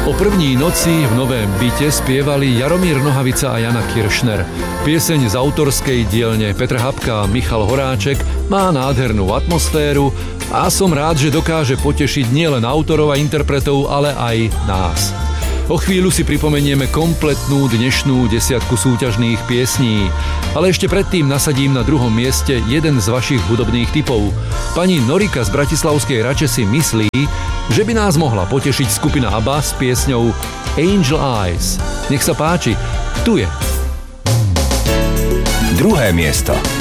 O první noci v novém byte spievali Jaromír Nohavica a Jana Kiršner. Pieseň z autorskej dielne Petra Habka a Michal Horáček má nádhernú atmosféru a som rád, že dokáže potešiť nielen autorov a interpretov, ale aj nás. O chvíľu si pripomenieme kompletnú dnešnú desiatku súťažných piesní, ale ešte predtým nasadím na druhom mieste jeden z vašich hudobných tipov. Pani Norika z bratislavskej Rače si myslí, že by nás mohla potešiť skupina ABBA s piesňou Angel Eyes. Nech sa páči, tu je. Druhé miesto.